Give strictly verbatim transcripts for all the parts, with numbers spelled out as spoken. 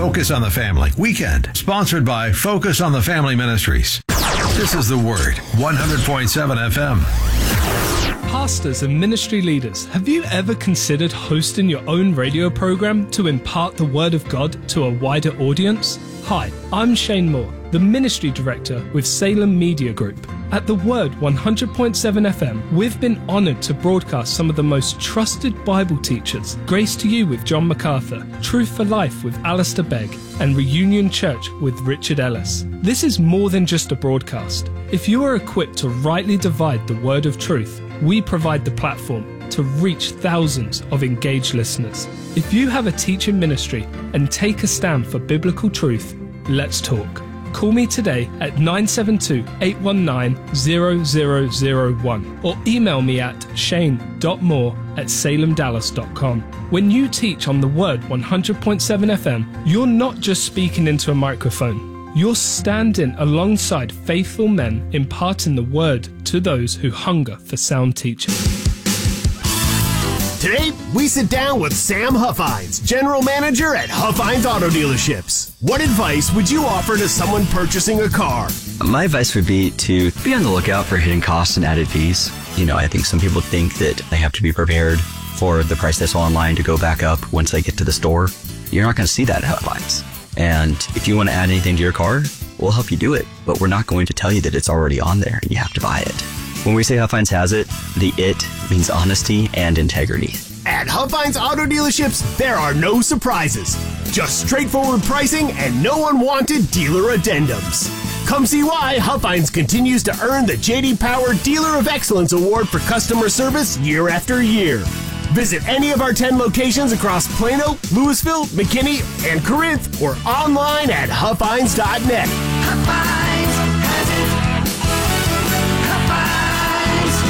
Focus on the Family Weekend, sponsored by Focus on the Family Ministries. This is The Word, one hundred point seven F M. Pastors and ministry leaders, have you ever considered hosting your own radio program to impart the Word of God to a wider audience? Hi, I'm Shane Moore, the Ministry Director with Salem Media Group. At The Word one hundred point seven F M, we've been honoured to broadcast some of the most trusted Bible teachers. Grace to You with John MacArthur, Truth for Life with Alistair Begg, and Reunion Church with Richard Ellis. This is more than just a broadcast. If you are equipped to rightly divide the word of truth, we provide the platform to reach thousands of engaged listeners. If you have a teaching ministry and take a stand for biblical truth, let's talk. Call me today at nine seven two, eight one nine, zero zero zero one or email me at shane dot moore at salem dallas dot com. When you teach on the Word one hundred point seven F M, you're not just speaking into a microphone. You're standing alongside faithful men imparting the Word to those who hunger for sound teaching. Today, we sit down with Sam Huffines, General Manager at Huffines Auto Dealerships. What advice would you offer to someone purchasing a car? My advice would be to be on the lookout for hidden costs and added fees. You know, I think some people think that they have to be prepared for the price they saw online to go back up once they get to the store. You're not going to see that at Huffines. And if you want to add anything to your car, we'll help you do it. But we're not going to tell you that it's already on there and you have to buy it. When we say Huffines has it, the it means honesty and integrity. At Huffines Auto Dealerships, there are no surprises. Just straightforward pricing and no unwanted dealer addendums. Come see why Huffines continues to earn the J D Power Dealer of Excellence Award for customer service year after year. Visit any of our ten locations across Plano, Louisville, McKinney, and Corinth, or online at huffines dot net. Huffines has it. Huffines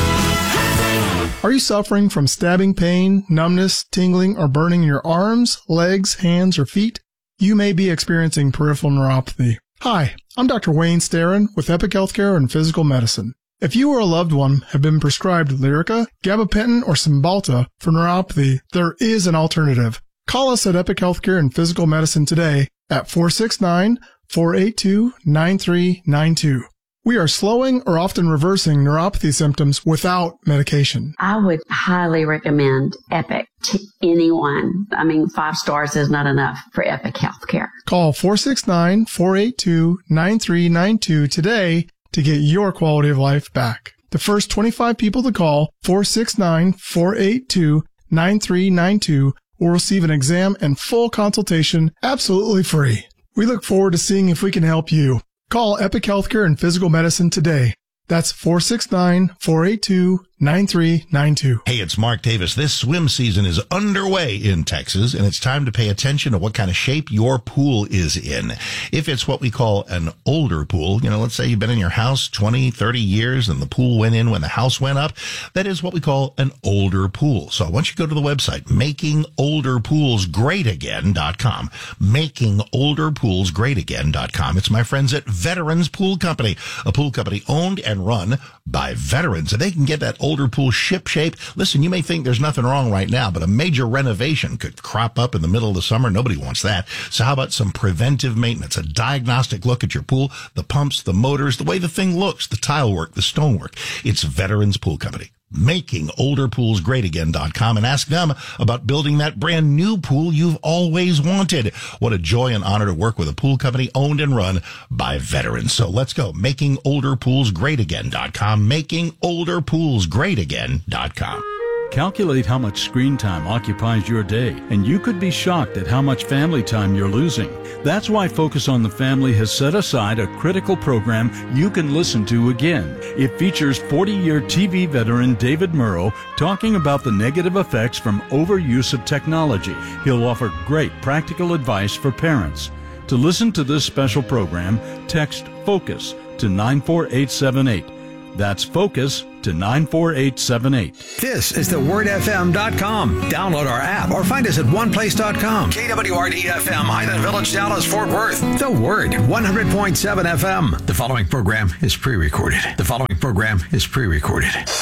has it. Are you suffering from stabbing pain, numbness, tingling, or burning in your arms, legs, hands, or feet? You may be experiencing peripheral neuropathy. Hi, I'm Doctor Wayne Starron with Epic Healthcare and Physical Medicine. If you or a loved one have been prescribed Lyrica, gabapentin, or Cymbalta for neuropathy, there is an alternative. Call us at Epic Healthcare and Physical Medicine today at four six nine, four eight two, nine three nine two. We are slowing or often reversing neuropathy symptoms without medication. I would highly recommend Epic to anyone. I mean, five stars is not enough for Epic Healthcare. Call four six nine, four eight two, nine three nine two today to get your quality of life back. The first twenty-five people to call four six nine, four eight two, nine three nine two will receive an exam and full consultation absolutely free. We look forward to seeing if we can help you. Call Epic Healthcare and Physical Medicine today. That's four six nine, four eight two, nine three nine two. Hey, it's Mark Davis. This swim season is underway in Texas, and it's time to pay attention to what kind of shape your pool is in. If it's what we call an older pool, you know, let's say you've been in your house twenty, thirty years and the pool went in when the house went up, that is what we call an older pool. So I want you to go to the website, making older pools great again dot com. making older pools great again dot com. It's my friends at Veterans Pool Company, a pool company owned and run by veterans, and they can get that older pool ship shape. Listen, you may think there's nothing wrong right now, but a major renovation could crop up in the middle of the summer. Nobody wants that. So how about some preventive maintenance, a diagnostic look at your pool, the pumps, the motors, the way the thing looks, the tile work, the stone work. It's Veterans Pool Company. making older pools great again dot com, and ask them about building that brand new pool you've always wanted. What a joy and honor to work with a pool company owned and run by veterans. So let's go. making older pools great again dot com. making older pools great again dot com. Calculate how much screen time occupies your day, and you could be shocked at how much family time you're losing. That's why Focus on the Family has set aside a critical program you can listen to again. It features forty-year T V veteran David Murrow talking about the negative effects from overuse of technology. He'll offer great practical advice for parents. To listen to this special program, text FOCUS to nine four eight seven eight. That's FOCUS to nine four eight seven eight. This is the word f m dot com. Download our app or find us at one place dot com. K W R D F M, Highland Village, Dallas, Fort Worth. The Word, one hundred point seven F M. The following program is pre-recorded. The following program is pre-recorded.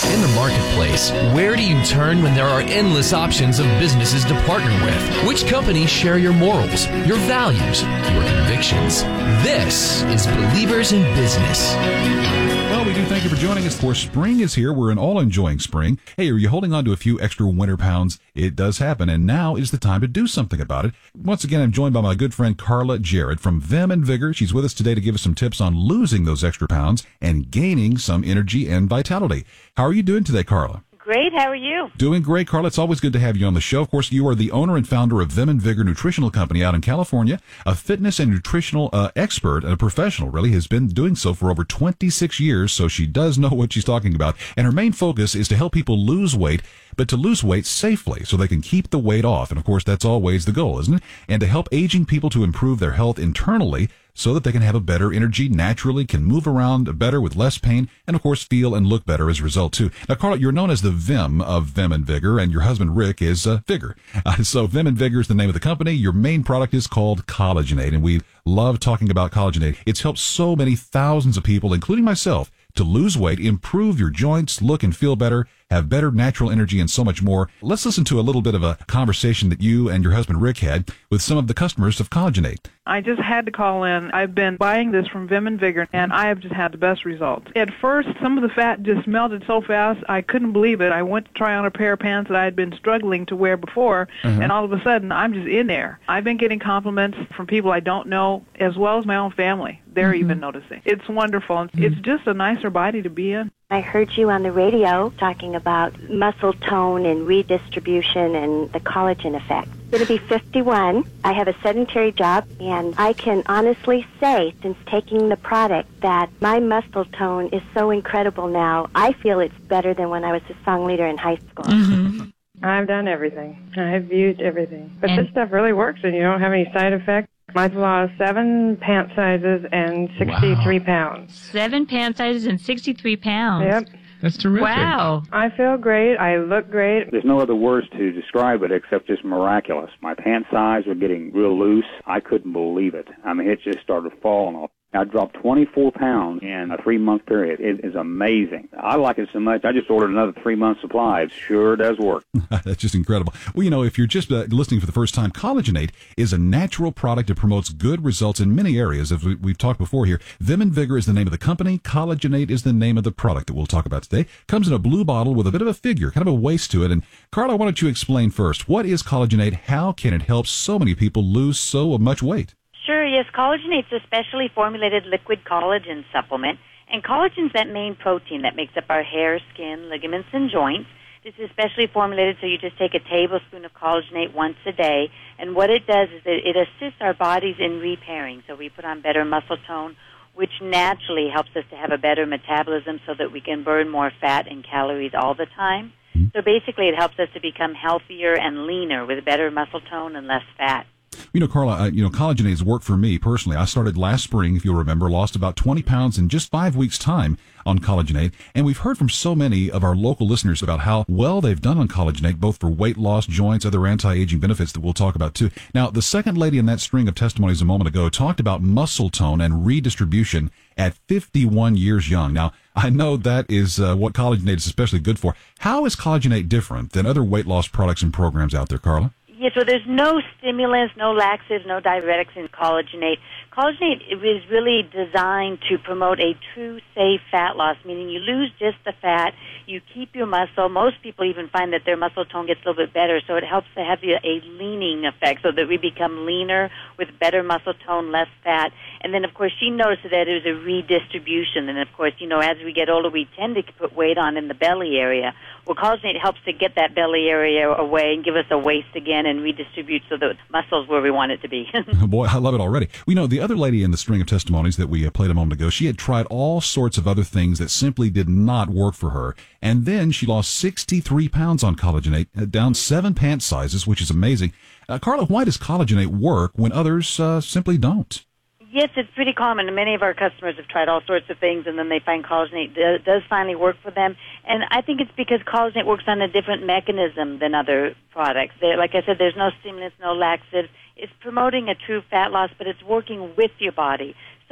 In the marketplace, where do you turn when there are endless options of businesses to partner with? Which companies share your morals, your values, your convictions? This is Believers in Business. Well, we do thank you for joining us. For spring is here. We're all enjoying spring. Hey, are you holding on to a few extra winter pounds? It does happen, and now is the time to do something about it. Once again, I'm joined by my good friend Carla Jarrett from Vim and Vigor. She's with us today to give us some tips on losing those extra pounds and gaining some energy and vitality. How are you doing today, Carla? Great. How are you? Doing great, Carla. It's always good to have you on the show. Of course, you are the owner and founder of Vim and Vigor Nutritional Company out in California. A fitness and nutritional uh, expert and a professional, really, has been doing so for over twenty-six years, so she does know what she's talking about. And her main focus is to help people lose weight, but to lose weight safely so they can keep the weight off. And, of course, that's always the goal, isn't it? And to help aging people to improve their health internally so that they can have a better energy, naturally, can move around better with less pain, and, of course, feel and look better as a result, too. Now, Carla, you're known as the Vim of Vim and Vigor, and your husband, Rick, is uh, Vigor. Uh, so Vim and Vigor is the name of the company. Your main product is called Collagenate, and we love talking about Collagenate. It's helped so many thousands of people, including myself, to lose weight, improve your joints, look and feel better, have better natural energy, and so much more. Let's listen to a little bit of a conversation that you and your husband Rick had with some of the customers of Collagenate. I just had to call in. I've been buying this from Vim and Vigor, and I have just had the best results. At first, some of the fat just melted so fast, I couldn't believe it. I went to try on a pair of pants that I had been struggling to wear before, uh-huh. and all of a sudden, I'm just in there. I've been getting compliments from people I don't know, as well as my own family. They're mm-hmm. even noticing. It's wonderful. Mm-hmm. It's just a nicer body to be in. I heard you on the radio talking about muscle tone and redistribution and the collagen effect. I'm going to be fifty-one. I have a sedentary job, and I can honestly say, since taking the product, that my muscle tone is so incredible now. I feel it's better than when I was a song leader in high school. Mm-hmm. I've done everything. I've used everything. But and this stuff really works, and you don't have any side effects. I've lost seven pant sizes and sixty-three wow. pounds. Seven pant sizes and sixty-three pounds. Yep. That's terrific. Wow. I feel great. I look great. There's no other words to describe it except just miraculous. My pant size were getting real loose. I couldn't believe it. I mean, it just started falling off. I dropped twenty-four pounds in a three-month period. It is amazing. I like it so much, I just ordered another three-month supply. It sure does work. That's just incredible. Well, you know, if you're just uh, listening for the first time, Collagenate is a natural product that promotes good results in many areas, as we, we've talked before here. Vim and Vigor is the name of the company. Collagenate is the name of the product that we'll talk about today. Comes in a blue bottle with a bit of a figure, kind of a waist to it. And, Carla, why don't you explain first, what is Collagenate? How can it help so many people lose so much weight? Sure, yes. Collagenate's a specially formulated liquid collagen supplement, and collagen's that main protein that makes up our hair, skin, ligaments, and joints. This is specially formulated so you just take a tablespoon of collagenate once a day, and what it does is that it assists our bodies in repairing. So we put on better muscle tone, which naturally helps us to have a better metabolism so that we can burn more fat and calories all the time. So basically it helps us to become healthier and leaner with better muscle tone and less fat. You know, Carla, uh, you know, Collagenate has worked for me personally. I started last spring, if you'll remember, lost about twenty pounds in just five weeks' time on Collagenate. And we've heard from so many of our local listeners about how well they've done on Collagenate, both for weight loss, joints, other anti-aging benefits that we'll talk about too. Now, the second lady in that string of testimonies a moment ago talked about muscle tone and redistribution at fifty-one years young. Now, I know that is uh, what Collagenate is especially good for. How is Collagenate different than other weight loss products and programs out there, Carla? Yeah, so there's no stimulants, no laxatives, no diuretics in collagenate. Collagenate is really designed to promote a true, safe fat loss, meaning you lose just the fat, you keep your muscle. Most people even find that their muscle tone gets a little bit better, so it helps to have a leaning effect so that we become leaner with better muscle tone, less fat. And then, of course, she noticed that it was a redistribution. And, of course, you know, as we get older, we tend to put weight on in the belly area. Well, collagenate helps to get that belly area away and give us a waist again and redistribute so the muscle's where we want it to be. Boy, I love it already. We know the other lady in the string of testimonies that we uh, played a moment ago, she had tried all sorts of other things that simply did not work for her. And then she lost sixty-three pounds on Collagenate, uh, down seven pant sizes, which is amazing. Uh, Carla, why does Collagenate work when others uh, simply don't? Yes, it's pretty common. Many of our customers have tried all sorts of things, and then they find Collagenate does, does finally work for them. And I think it's because Collagenate works on a different mechanism than other products. There, like I said, there's no stimulants, no laxatives. It's promoting a true fat loss, but it's working with your body. So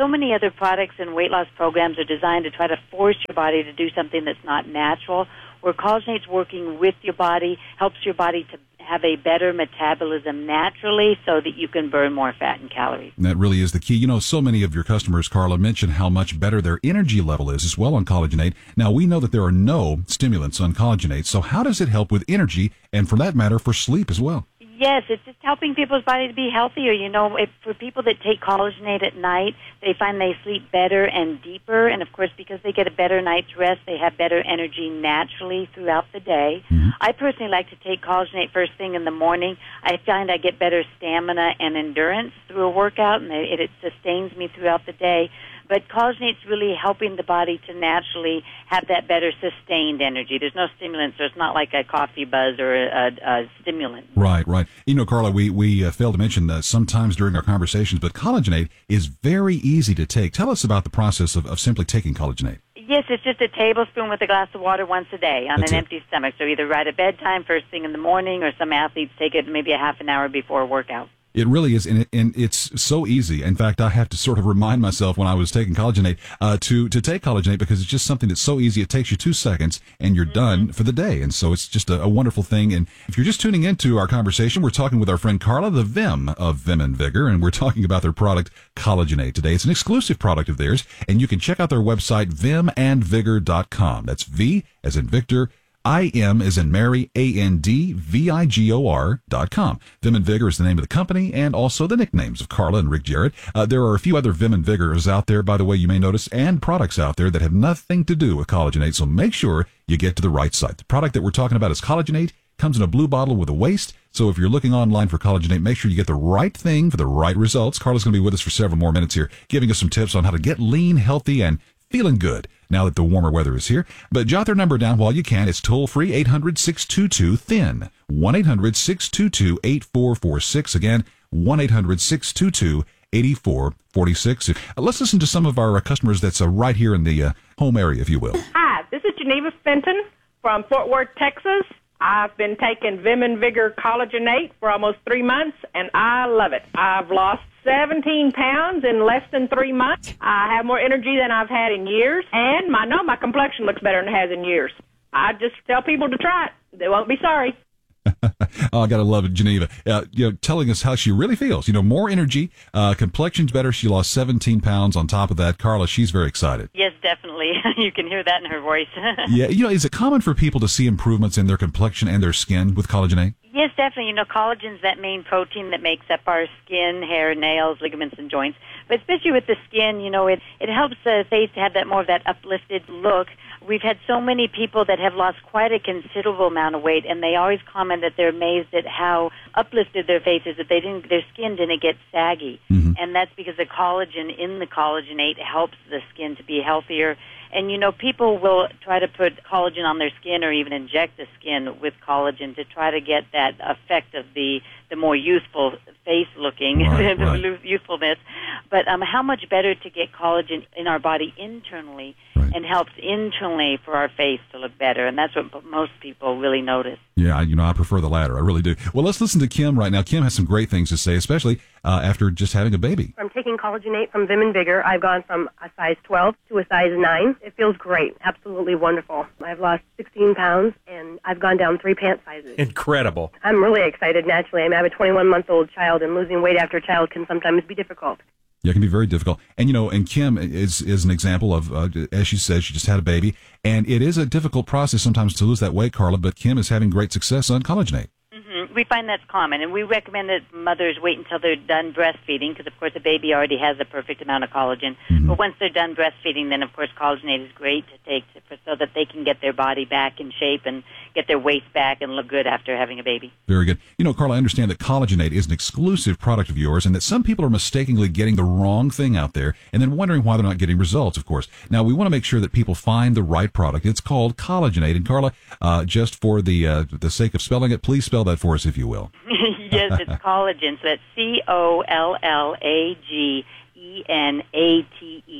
so many other products and weight loss programs are designed to try to force your body to do something that's not natural, where collagenate's working with your body, helps your body to have a better metabolism naturally so that you can burn more fat and calories. And that really is the key. You know, so many of your customers, Carla, mention how much better their energy level is as well on Collagenate. Now, we know that there are no stimulants on Collagenate, so how does it help with energy and, for that matter, for sleep as well? Yes, it's just helping people's body to be healthier. You know, if, for people that take collagenate at night, they find they sleep better and deeper. And, of course, because they get a better night's rest, they have better energy naturally throughout the day. Mm-hmm. I personally like to take collagenate first thing in the morning. I find I get better stamina and endurance through a workout, and it, it sustains me throughout the day. But collagenate's really helping the body to naturally have that better sustained energy. There's no stimulant, so it's not like a coffee buzz or a, a, a stimulant. Right, right. You know, Carla, we, we uh, failed to mention uh, sometimes during our conversations, but Collagenate is very easy to take. Tell us about the process of, of simply taking Collagenate. Yes, it's just a tablespoon with a glass of water once a day on That's an it. empty stomach. So either right at bedtime, first thing in the morning, or some athletes take it maybe a half an hour before a workout. It really is, and, it, and it's so easy. In fact, I have to sort of remind myself when I was taking Collagenate uh, to to take Collagenate because it's just something that's so easy. It takes you two seconds, and you're mm-hmm. done for the day. And so it's just a, a wonderful thing. And if you're just tuning into our conversation, we're talking with our friend Carla, the Vim of Vim and Vigor, and we're talking about their product Collagenate today. It's an exclusive product of theirs, and you can check out their website, vim and vigor dot com. That's V as in Victor, I M as in Mary, A N D V I G O R dot com. Vim and Vigor is the name of the company and also the nicknames of Carla and Rick Jarrett. Uh, there are a few other Vim and Vigors out there, by the way, you may notice, and products out there that have nothing to do with Collagenate, so make sure you get to the right site. The product that we're talking about is Collagenate. Comes in a blue bottle with a waist, so if you're looking online for Collagenate, make sure you get the right thing for the right results. Carla's going to be with us for several more minutes here, giving us some tips on how to get lean, healthy, and feeling good now that the warmer weather is here. But jot their number down while you can. It's toll-free, eight hundred, six two two, T H I N, one eight hundred, six two two, eight four four six. Again, one eight hundred, six two two, eight four four six. Uh, let's listen to some of our uh, customers that's uh, right here in the uh, home area, if you will. Hi, this is Geneva Fenton from Fort Worth, Texas. I've been taking Vim and Vigor Collagenate for almost three months, and I love it. I've lost seventeen pounds in less than three months. I have more energy than I've had in years, and I know my complexion looks better than it has in years. I just tell people to try it. They won't be sorry. Oh, I gotta love it, Geneva. Uh, you know, telling us how she really feels. You know, more energy, uh, complexion's better. She lost seventeen pounds. On top of that, Carla, she's very excited. Yes, definitely. You can hear that in her voice. Yeah, you know, is it common for people to see improvements in their complexion and their skin with Collagenate? Yes, definitely. You know, collagen's that main protein that makes up our skin, hair, nails, ligaments, and joints. But especially with the skin, you know, it, it helps the face to have that more of that uplifted look. We've had so many people that have lost quite a considerable amount of weight, and they always comment that they're amazed at how uplifted their face is, that they didn't, their skin didn't get saggy. Mm-hmm. And that's because the collagen in the collagenate helps the skin to be healthier. And, you know, people will try to put collagen on their skin or even inject the skin with collagen to try to get that effect of the, the more youthful face-looking, right, the right. youthfulness. But um, how much better to get collagen in our body internally right. and helps internally for our face to look better. And that's what most people really notice. Yeah, you know, I prefer the latter. I really do. Well, let's listen to Kim right now. Kim has some great things to say, especially uh, after just having a baby. I'm taking Collagenate from Vim and Vigor. I've gone from a size twelve to a size nine. It feels great. Absolutely wonderful. I've lost sixteen pounds, and I've gone down three pant sizes. Incredible. I'm really excited, naturally. I mean, I have a twenty-one-month-old child, and losing weight after a child can sometimes be difficult. Yeah, it can be very difficult. And, you know, and Kim is is an example of, uh, as she said, she just had a baby. And it is a difficult process sometimes to lose that weight, Carla, but Kim is having great success on Collagenate. Mm-hmm. We find that's common, and we recommend that mothers wait until they're done breastfeeding because, of course, the baby already has the perfect amount of collagen. Mm-hmm. But once they're done breastfeeding, then, of course, Collagenate is great to take to, for, so that they can get their body back in shape and get their waist back and look good after having a baby. Very good. You know, Carla, I understand that Collagenate is an exclusive product of yours and that some people are mistakenly getting the wrong thing out there and then wondering why they're not getting results, of course. Now, we want to make sure that people find the right product. It's called Collagenate. And, Carla, uh, just for the uh, the sake of spelling it, please spell that for us, if you will. Yes, it's collagen. So that's C O L L A G E N A T E. So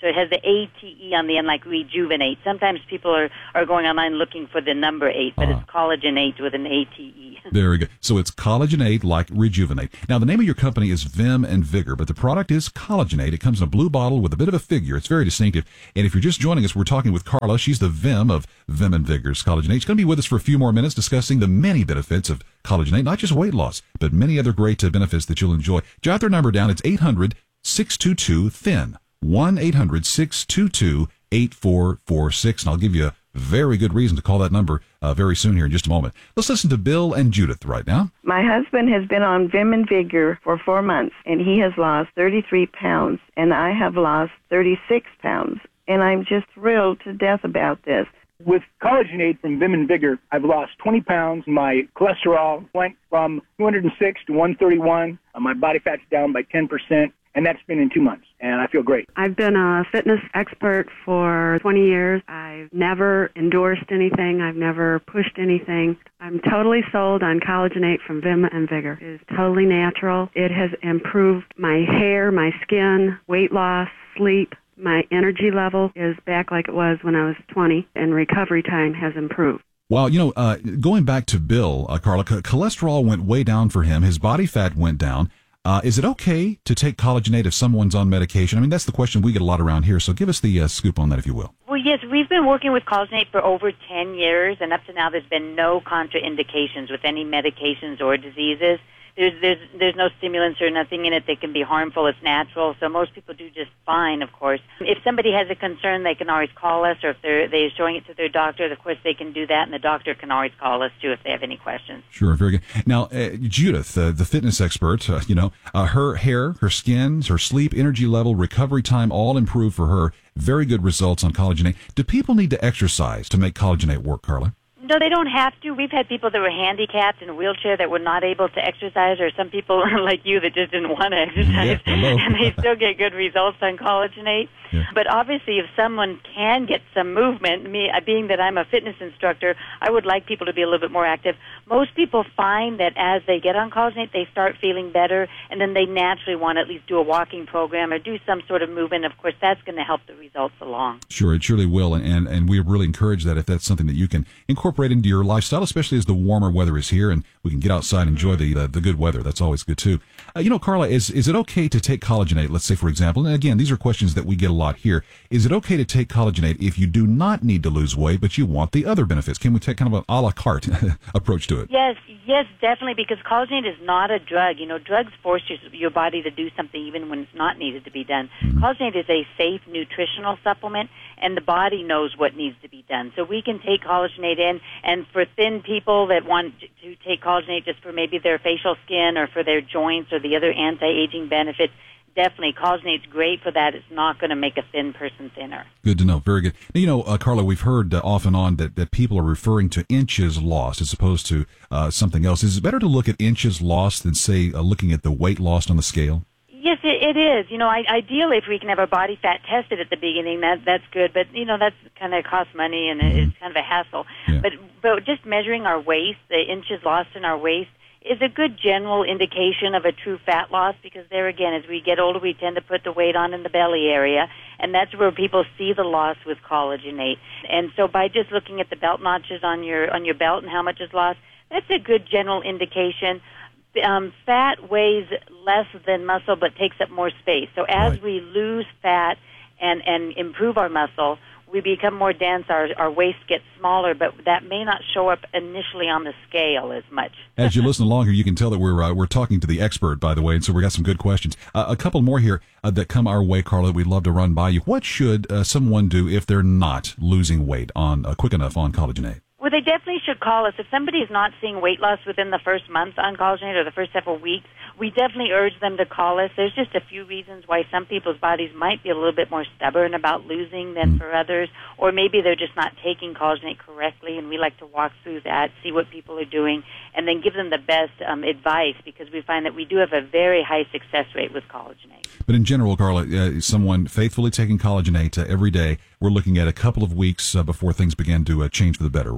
So it has the A T E on the end, like rejuvenate. Sometimes people are, are going online looking for the number eight, but uh-huh. it's collagenate with an A T E. Very good. So it's collagenate like rejuvenate. Now, the name of your company is Vim and Vigor, but the product is collagenate. It comes in a blue bottle with a bit of a figure. It's very distinctive. And if you're just joining us, we're talking with Carla. She's the Vim of Vim and Vigor's collagenate. She's going to be with us for a few more minutes discussing the many benefits of collagenate, not just weight loss, but many other great uh, benefits that you'll enjoy. Jot their number down. It's eight hundred, six two two, T H I N. one eight hundred, six two two, eight four four six. And I'll give you a very good reason to call that number uh, very soon here in just a moment. Let's listen to Bill and Judith right now. My husband has been on Vim and Vigor for four months, and he has lost thirty-three pounds, and I have lost thirty-six pounds. And I'm just thrilled to death about this. With collagenate from Vim and Vigor, I've lost twenty pounds. My cholesterol went from two hundred six to one thirty-one. Uh, my body fat's down by ten percent. And that's been in two months, and I feel great. I've been a fitness expert for twenty years. I've never endorsed anything. I've never pushed anything. I'm totally sold on collagenate from Vim and Vigor. It is totally natural. It has improved my hair, my skin, weight loss, sleep. My energy level is back like it was when I was twenty, and recovery time has improved. Well, you know, uh, going back to Bill, uh, Carla, cholesterol went way down for him. His body fat went down. Uh, is it okay to take collagenate if someone's on medication? I mean, that's the question we get a lot around here, so give us the uh, scoop on that, if you will. Well, yes, we've been working with collagenate for over ten years, and up to now there's been no contraindications with any medications or diseases. There's, there's, there's no stimulants or nothing in it that can be harmful. It's natural, so most people do just fine, of course. If somebody has a concern, they can always call us, or if they're, they're showing it to their doctor, of course, they can do that, and the doctor can always call us, too, if they have any questions. Sure, very good. Now, uh, Judith, uh, the fitness expert, uh, you know, uh, her hair, her skin, her sleep, energy level, recovery time, all improved for her. Very good results on collagenate. Do people need to exercise to make collagenate work, Carla? No, they don't have to. We've had people that were handicapped in a wheelchair that were not able to exercise, or some people like you that just didn't want to exercise, yeah, and they still get good results on collagenate. Yeah. But obviously, if someone can get some movement, me being that I'm a fitness instructor, I would like people to be a little bit more active. Most people find that as they get on collagenate, they start feeling better, and then they naturally want to at least do a walking program or do some sort of movement. Of course, that's going to help the results along. Sure, it surely will, and and we really encourage that if that's something that you can incorporate into your lifestyle, especially as the warmer weather is here and we can get outside and enjoy the uh, the good weather. That's always good too. Uh, you know, Carla, is is it okay to take collagenate? Let's say, for example, and again, these are questions that we get a lot here. Is it okay to take collagenate if you do not need to lose weight, but you want the other benefits? Can we take kind of an a la carte approach to it? Yes, yes, definitely, because collagenate is not a drug. You know, drugs force your, your body to do something even when it's not needed to be done. Mm-hmm. Collagenate is a safe nutritional supplement, and the body knows what needs to be done. So we can take collagenate in, and for thin people that want to take collagenate just for maybe their facial skin or for their joints or the other anti-aging benefits, definitely, collagenate's great for that. It's not going to make a thin person thinner. Good to know. Very good. Now, you know, uh, Carla, we've heard uh, off and on that, that people are referring to inches lost as opposed to uh, something else. Is it better to look at inches lost than, say, uh, looking at the weight lost on the scale? Yes, it, it is. You know, I, ideally, if we can have our body fat tested at the beginning, that that's good. But you know, that's kind of costs money and mm-hmm. it's kind of a hassle. Yeah. But but just measuring our waist, the inches lost in our waist, is a good general indication of a true fat loss, because there again, as we get older, we tend to put the weight on in the belly area, and that's where people see the loss with collagenate. And so by just looking at the belt notches on your on your belt and how much is lost, that's a good general indication. Um, fat weighs less than muscle but takes up more space. So as right. we lose fat and, and improve our muscle, we become more dense, our, our waist gets smaller, but that may not show up initially on the scale as much. As you listen along here, you can tell that we're uh, we're talking to the expert, by the way, and so we got some good questions. Uh, a couple more here uh, that come our way, Carla, we'd love to run by you. What should uh, someone do if they're not losing weight on uh, quick enough on collagenate? Well, they definitely should call us. If somebody is not seeing weight loss within the first month on collagenate or the first several weeks, we definitely urge them to call us. There's just a few reasons why some people's bodies might be a little bit more stubborn about losing than for others, or maybe they're just not taking collagenate correctly, and we like to walk through that, see what people are doing, and then give them the best um, advice, because we find that we do have a very high success rate with collagenate. But in general, Carla, uh, someone faithfully taking collagenate uh, every day, we're looking at a couple of weeks uh, before things begin to uh, change for the better, right?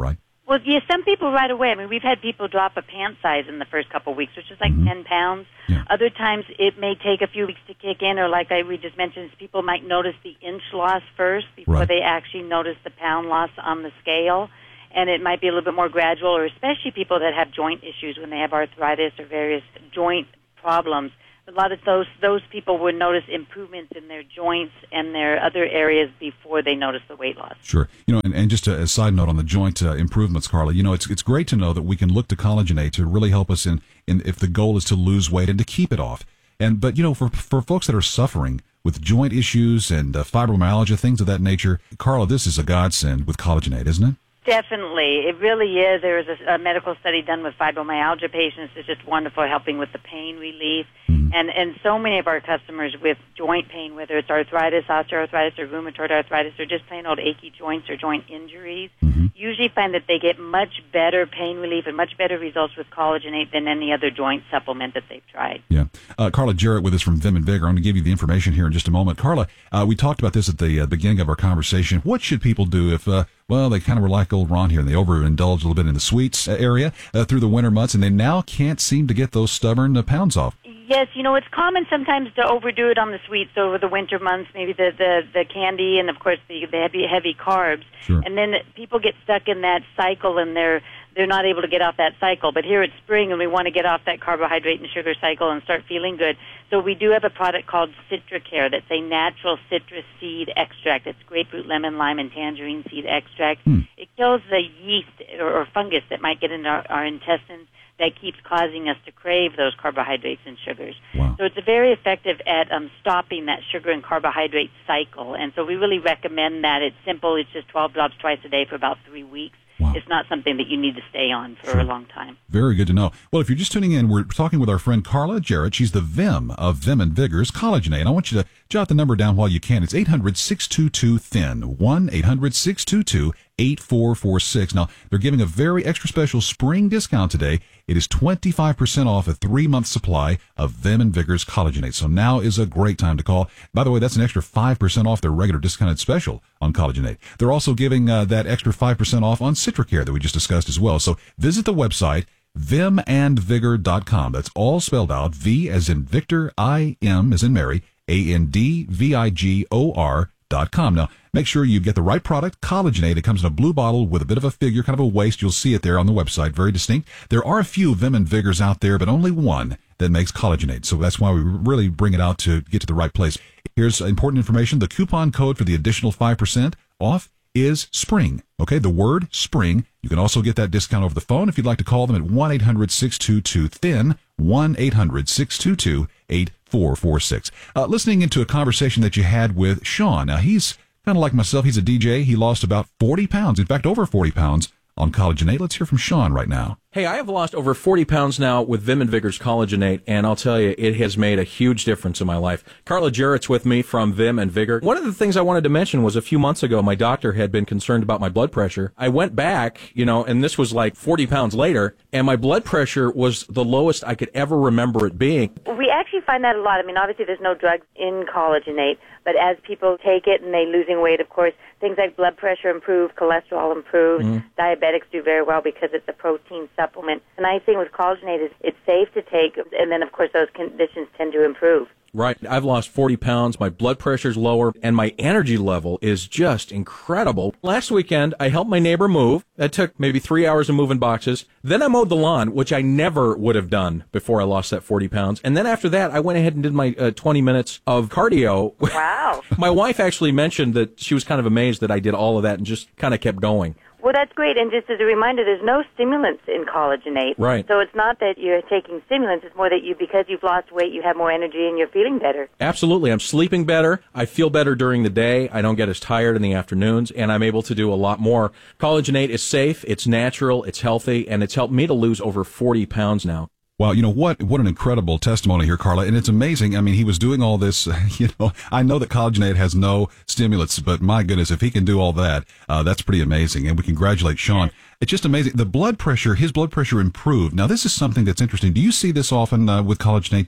Well, yeah, some people right away. I mean, we've had people drop a pant size in the first couple of weeks, which is like mm-hmm. ten pounds. Yeah. Other times it may take a few weeks to kick in, or like I, we just mentioned, people might notice the inch loss first before right. they actually notice the pound loss on the scale. And it might be a little bit more gradual, or especially people that have joint issues when they have arthritis or various joint problems. A lot of those those people would notice improvements in their joints and their other areas before they notice the weight loss. Sure. You know, and, and just a, a side note on the joint uh, improvements, Carla, you know, it's it's great to know that we can look to Collagenate to really help us in, in if the goal is to lose weight and to keep it off. And But, you know, for, for folks that are suffering with joint issues and uh, fibromyalgia, things of that nature, Carla, this is a godsend with Collagenate, isn't it? Definitely. It really is. There was a, a medical study done with fibromyalgia patients. It's just wonderful, helping with the pain relief. Mm-hmm. And, and so many of our customers with joint pain, whether it's arthritis, osteoarthritis, or rheumatoid arthritis, or just plain old achy joints or joint injuries, mm-hmm. usually find that they get much better pain relief and much better results with Collagenate than any other joint supplement that they've tried. Yeah. Uh, Carla Jarrett with us from Vim and Vigor. I'm going to give you the information here in just a moment. Carla, uh, we talked about this at the uh, beginning of our conversation. What should people do if... Uh, Well, they kind of were like old Ron here, and they overindulge a little bit in the sweets area uh, through the winter months, and they now can't seem to get those stubborn uh, pounds off. Yes, you know, it's common sometimes to overdo it on the sweets over the winter months, maybe the, the, the candy and, of course, the, the heavy, heavy carbs. Sure. And then people get stuck in that cycle, and they're they're not able to get off that cycle. But here it's spring, and we want to get off that carbohydrate and sugar cycle and start feeling good. So we do have a product called CitraCare that's a natural citrus seed extract. It's grapefruit, lemon, lime, and tangerine seed extract. Hmm. It kills the yeast or, or fungus that might get into our, our intestines that keeps causing us to crave those carbohydrates and sugars. Wow. So it's very effective at um, stopping that sugar and carbohydrate cycle. And so we really recommend that. It's simple. It's just twelve drops twice a day for about three weeks. Wow. It's not something that you need to stay on for Sure. a long time. Very good to know. Well, if you're just tuning in, we're talking with our friend Carla Jarrett. She's the Vim of Vim and Vigor's Collagenate. And I want you to jot the number down while you can. It's eight hundred, six two two, T H I N, one eight hundred, six two two, eight four four six. Now, they're giving a very extra special spring discount today. It is twenty-five percent off a three-month supply of Vim and Vigor's Collagenate. So now is a great time to call. By the way, that's an extra five percent off their regular discounted special on Collagenate. They're also giving uh, that extra five percent off on CitraCare that we just discussed as well. So visit the website, vim and vigor dot com. That's all spelled out. V as in Victor, I M as in Mary, A N D V I G O R dot com. Now, make sure you get the right product, Collagenate. It comes in a blue bottle with a bit of a figure, kind of a waist. You'll see it there on the website, very distinct. There are a few Vim and Vigors out there, but only one that makes Collagenate. So that's why we really bring it out to get to the right place. Here's important information. The coupon code for the additional five percent off is SPRING. Okay, the word SPRING. You can also get that discount over the phone if you'd like to call them at one eight hundred, six two two, T H I N, one eight hundred, six two two, eight four four six. Uh, listening into a conversation that you had with Sean. Now, he's kind of like myself. He's a D J. He lost about forty pounds. In fact, over forty pounds on Collagenate. Let's hear from Sean right now. Hey, I have lost over forty pounds now with Vim and Vigor's Collagenate, and I'll tell you, it has made a huge difference in my life. Carla Jarrett's with me from Vim and Vigor. One of the things I wanted to mention was a few months ago, my doctor had been concerned about my blood pressure. I went back, you know, and this was like forty pounds later, and my blood pressure was the lowest I could ever remember it being. We actually find that a lot. I mean, obviously there's no drugs in Collagenate, but as people take it and they're losing weight, of course, things like blood pressure improve, cholesterol improves, mm. diabetics do very well because it's a protein supplement. The nice thing with Collagenate is it's safe to take, and then, of course, those conditions tend to improve. Right. I've lost forty pounds. My blood pressure's lower, and my energy level is just incredible. Last weekend, I helped my neighbor move. That took maybe three hours of moving boxes. Then I mowed the lawn, which I never would have done before I lost that forty pounds. And then after that, I went ahead and did my uh, twenty minutes of cardio. Wow. My wife actually mentioned that she was kind of amazed that I did all of that and just kind of kept going. Well, that's great. And just as a reminder, there's no stimulants in Collagenate. Right. So it's not that you're taking stimulants. It's more that you, because you've lost weight, you have more energy and you're feeling better. Absolutely. I'm sleeping better. I feel better during the day. I don't get as tired in the afternoons, and I'm able to do a lot more. Collagenate is safe, it's natural, it's healthy, and it's helped me to lose over forty pounds now. Wow, you know what? What an incredible testimony here, Carla. And it's amazing. I mean, he was doing all this, you know, I know that Collagenate has no stimulants, but my goodness, if he can do all that, uh, that's pretty amazing. And we congratulate Sean. It's just amazing. The blood pressure, his blood pressure improved. Now, this is something that's interesting. Do you see this often uh, with Collagenate? We really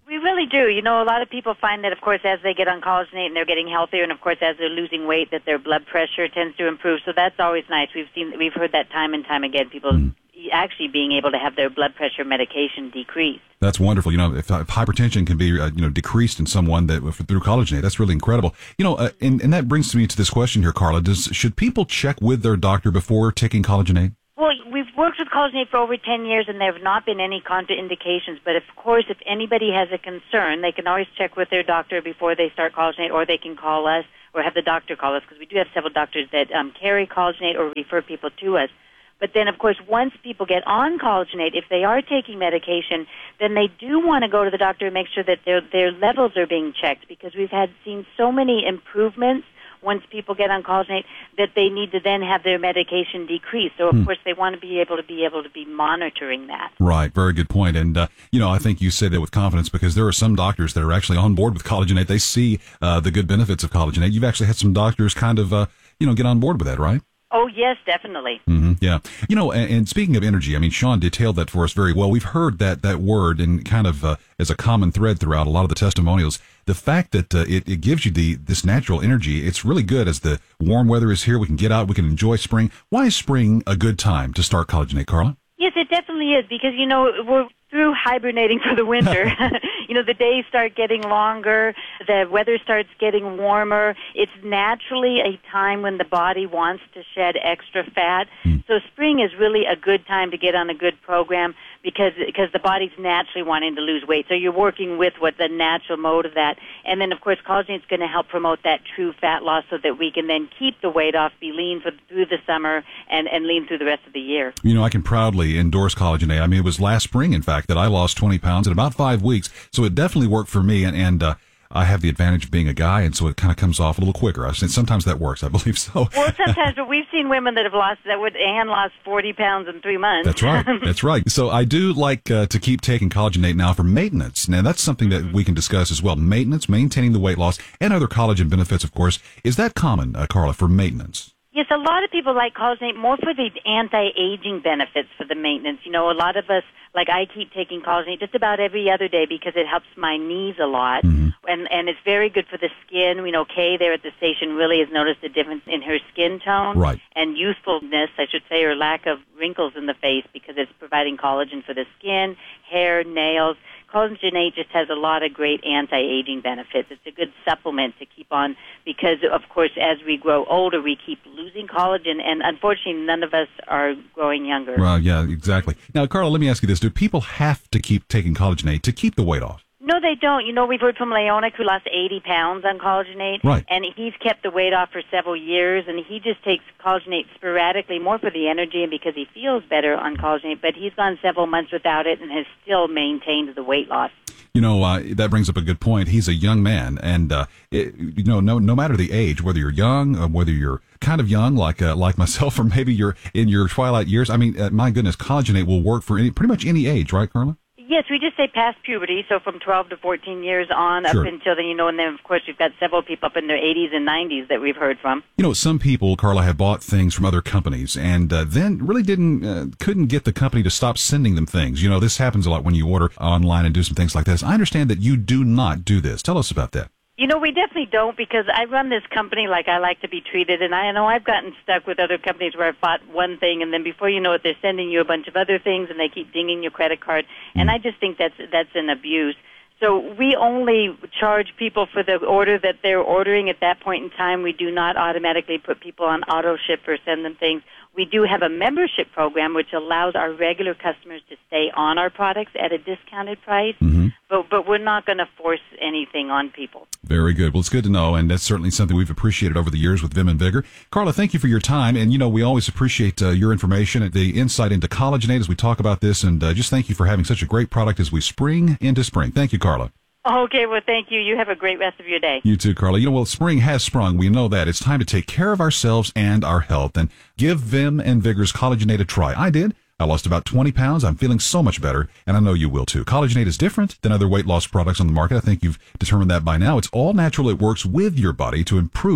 do. You know, a lot of people find that, of course, as they get on collagenate and they're getting healthier, and of course, as they're losing weight, that their blood pressure tends to improve. So that's always nice. We've seen, we've heard that time and time again. People mm. actually being able to have their blood pressure medication decreased. That's wonderful. You know, if, if hypertension can be, uh, you know, decreased in someone that through collagenate, that's really incredible. You know, uh, and, and that brings me to this question here, Carla. Does should people check with their doctor before taking collagenate? Well, we've worked with collagenate for over ten years, and there have not been any contraindications. But, of course, if anybody has a concern, they can always check with their doctor before they start collagenate, or they can call us or have the doctor call us, because we do have several doctors that um, carry collagenate or refer people to us. But then, of course, once people get on collagenate, if they are taking medication, then they do want to go to the doctor and make sure that their their levels are being checked, because we've had seen so many improvements once people get on collagenate that they need to then have their medication decrease. So, of hmm. course, they want to be able to be able to be monitoring that. Right. Very good point. And, uh, you know, I think you said that with confidence, because there are some doctors that are actually on board with collagenate. They see uh, the good benefits of collagenate. You've actually had some doctors kind of, uh, you know, get on board with that, right? Oh, yes, definitely. Mm-hmm, yeah. You know, and, and speaking of energy, I mean, Sean detailed that for us very well. We've heard that that word and kind of uh, as a common thread throughout a lot of the testimonials. The fact that uh, it, it gives you the this natural energy, it's really good as the warm weather is here. We can get out. We can enjoy spring. Why is spring a good time to start collagenate, Carla? Yes, it definitely is, because, you know, we're through hibernating for the winter. You know, the days start getting longer, the weather starts getting warmer. It's naturally a time when the body wants to shed extra fat. Mm. So spring is really a good time to get on a good program, because because the body's naturally wanting to lose weight. So you're working with what the natural mode of that. And then, of course, collagenate is going to help promote that true fat loss so that we can then keep the weight off, be lean for, through the summer, and, and lean through the rest of the year. You know, I can proudly endorse collagenate. I mean, it was last spring, in fact, that I lost twenty pounds in about five weeks. So it definitely worked for me. And, and uh, I have the advantage of being a guy, and so it kind of comes off a little quicker. I said sometimes that works. I believe so. Well, sometimes, but we've seen women that have lost, that would, Anne lost forty pounds in three months. That's right. That's right. So I do like uh, to keep taking collagenate now for maintenance. Now, that's something that we can discuss as well. Maintenance, maintaining the weight loss, and other collagen benefits, of course. Is that common, uh, Carla, for maintenance? Yes, a lot of people like collagenate more for the anti-aging benefits for the maintenance. You know, a lot of us, like I keep taking collagenate just about every other day because it helps my knees a lot. Mm-hmm. And and it's very good for the skin. We know Kay there at the station really has noticed a difference in her skin tone. Right. And youthfulness, I should say, or lack of wrinkles in the face, because it's providing collagen for the skin, hair, nails. Collagenate just has a lot of great anti-aging benefits. It's a good supplement to keep on because, of course, as we grow older, we keep losing collagen, and unfortunately, none of us are growing younger. Well, yeah, exactly. Now, Carla, let me ask you this. Do people have to keep taking collagenate to keep the weight off? No, they don't. You know, we've heard from Leonic, who lost eighty pounds on collagenate, right. And he's kept the weight off for several years, and he just takes collagenate sporadically, more for the energy and because he feels better on collagenate, but he's gone several months without it and has still maintained the weight loss. You know, uh, that brings up a good point. He's a young man, and, uh, it, you know, no no matter the age, whether you're young, or whether you're kind of young, like uh, like myself, or maybe you're in your twilight years, I mean, uh, my goodness, collagenate will work for any pretty much any age, right, Carla? Yes, we just say past puberty, so from twelve to fourteen years on, sure. up until then, you know, and then, of course, we've got several people up in their eighties and nineties that we've heard from. You know, some people, Carla, have bought things from other companies and uh, then really didn't, uh, couldn't get the company to stop sending them things. You know, this happens a lot when you order online and do some things like this. I understand that you do not do this. Tell us about that. You know, we definitely don't, because I run this company like I like to be treated, and I know I've gotten stuck with other companies where I've bought one thing, and then before you know it, they're sending you a bunch of other things, and they keep dinging your credit card, and I just think that's that's an abuse. So we only charge people for the order that they're ordering at that point in time. We do not automatically put people on auto ship or send them things. We do have a membership program which allows our regular customers to stay on our products at a discounted price, mm-hmm. but but we're not going to force anything on people. Very good. Well, it's good to know, and that's certainly something we've appreciated over the years with Vim and Vigor. Carla, thank you for your time, and, you know, we always appreciate uh, your information and the insight into collagenate as we talk about this, and uh, just thank you for having such a great product as we spring into spring. Thank you, Carla. Okay, well, thank you. You have a great rest of your day. You too, Carla. You know, well, spring has sprung. We know that. It's time to take care of ourselves and our health, and give Vim and Vigor's Collagenate a try. I did. I lost about twenty pounds. I'm feeling so much better, and I know you will too. Collagenate is different than other weight loss products on the market. I think you've determined that by now. It's all natural. It works with your body to improve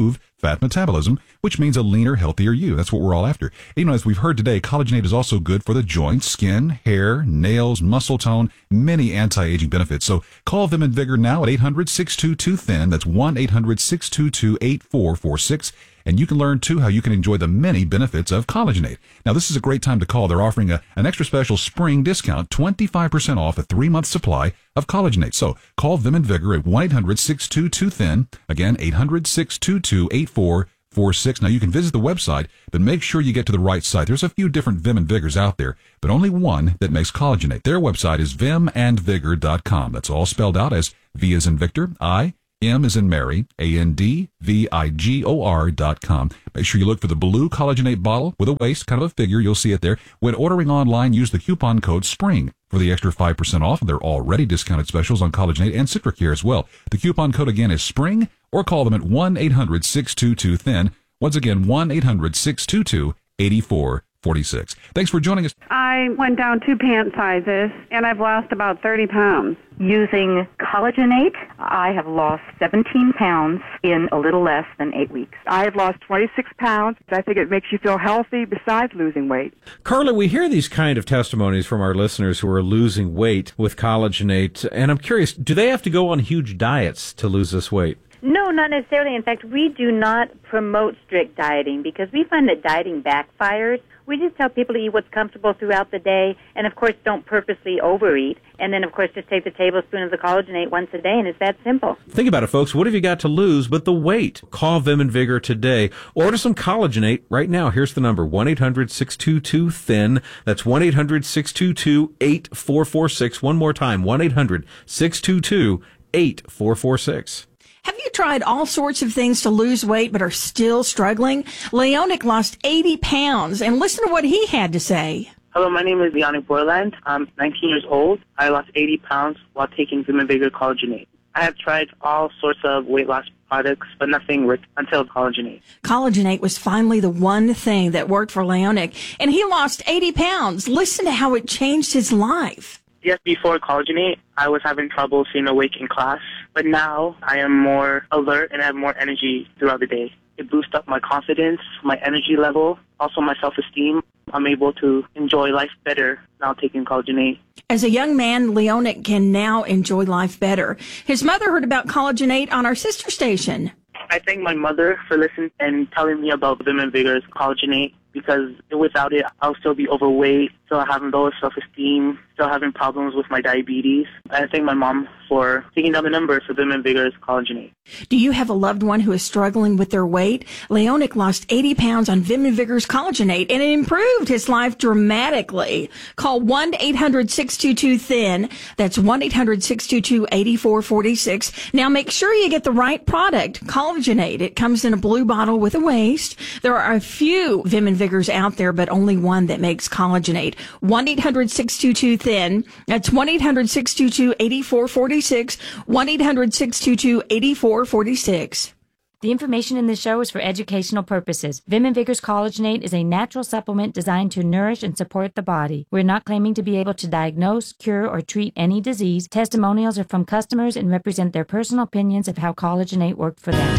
fat metabolism, which means a leaner, healthier you. That's what we're all after. You know, as we've heard today, collagenate is also good for the joints, skin, hair, nails, muscle tone, many anti-aging benefits. So call Vim and Vigor now at eight hundred, six two two, thin. That's one eight hundred, six two two, eight four four six. And you can learn, too, how you can enjoy the many benefits of collagenate. Now, this is a great time to call. They're offering a, an extra special spring discount, twenty-five percent off a three-month supply of collagenate. So call Vim and Vigor at one eight hundred, six two two, thin. Again, eight hundred, six two two, eight four four six. Now, you can visit the website, but make sure you get to the right site. There's a few different Vim and Vigors out there, but only one that makes collagenate. Their website is vim and vigor dot com. That's all spelled out as V as in Victor, I, M as in Mary, A N D V I G O R dot com. Make sure you look for the blue collagenate bottle with a waist, kind of a figure. You'll see it there. When ordering online, use the coupon code SPRING for the extra five percent off of their already discounted specials on collagenate and CitraCare as well. The coupon code again is SPRING, or call them at one eight hundred, six two two, thin. Once again, one eight hundred, six two two, eight four four six. Thanks for joining us. I went down two pant sizes, and I've lost about thirty pounds. Using collagenate, I have lost seventeen pounds in a little less than eight weeks. I have lost twenty-six pounds. I think it makes you feel healthy besides losing weight. Carla, we hear these kind of testimonies from our listeners who are losing weight with collagenate, and I'm curious, do they have to go on huge diets to lose this weight? No, not necessarily. In fact, we do not promote strict dieting because we find that dieting backfires. We just tell people to eat what's comfortable throughout the day, and of course don't purposely overeat. And then of course just take the tablespoon of the collagenate once a day, and it's that simple. Think about it, folks. What have you got to lose but the weight? Call Vim and Vigor today. Order some collagenate right now. Here's the number, one eight hundred, six two two, thin. That's one eight hundred, six two two, eight four four six. One more time, one eight hundred, six two two, eight four four six. Have you tried all sorts of things to lose weight but are still struggling? Leonic lost eighty pounds, and listen to what he had to say. Hello, my name is Leonic Borland. I'm nineteen years old. I lost eighty pounds while taking Vim and Vigor collagenate. I have tried all sorts of weight loss products, but nothing worked until collagenate. Collagenate was finally the one thing that worked for Leonic, and he lost eighty pounds. Listen to how it changed his life. Yes, before collagenate, I was having trouble staying awake in class, but now I am more alert and I have more energy throughout the day. It boosts up my confidence, my energy level, also my self-esteem. I'm able to enjoy life better now taking collagenate. As a young man, Leonic can now enjoy life better. His mother heard about collagenate on our sister station. I thank my mother for listening and telling me about Vim and Vigor's collagenate, because without it, I'll still be overweight, still having low self-esteem, still having problems with my diabetes. I thank my mom for taking down the number for Vim and Vigor's collagenate. Do you have a loved one who is struggling with their weight? Leonic lost eighty pounds on Vim and Vigor's collagenate, and it improved his life dramatically. Call one eight hundred, six two two, thin. That's one eight hundred, six two two, eight four four six. Now make sure you get the right product, collagenate. It comes in a blue bottle with a waist. There are a few Vim and Vigors out there, but only one that makes collagenate. one eight hundred, six two two, thin. That's one eight hundred, six two two, eight four four six. one eight hundred, six two two, eight four four six. The information in this show is for educational purposes. Vim and Vigor's collagenate is a natural supplement designed to nourish and support the body. We're not claiming to be able to diagnose, cure, or treat any disease. Testimonials are from customers and represent their personal opinions of how collagenate worked for them.